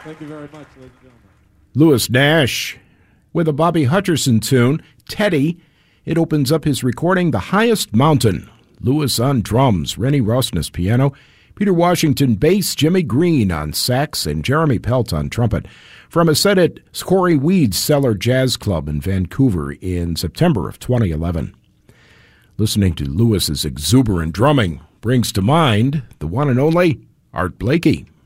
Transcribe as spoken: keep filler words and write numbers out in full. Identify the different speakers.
Speaker 1: Thank you very much, ladies and gentlemen.
Speaker 2: Louis Nash with a Bobby Hutcherson tune, Teddy. It opens up his recording, The Highest Mountain. Louis on drums, Rennie Rosnes piano, Peter Washington bass, Jimmy Green on sax, and Jeremy Pelt on trumpet. From a set at Corey Weed's Cellar Jazz Club in Vancouver in September of twenty eleven. Listening to Louis's exuberant drumming brings to mind the one and only Art Blakey.